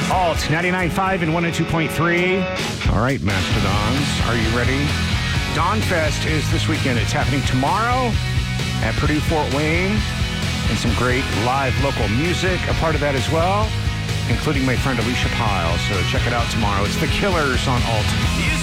Alt 99.5 and 102.3. All right, Mastodons, are you ready? Dawn Fest is this weekend. It's happening tomorrow at Purdue Fort Wayne, and some great live local music a part of that as well, including my friend Alicia Pyle. So check it out tomorrow. It's The Killers on Alt.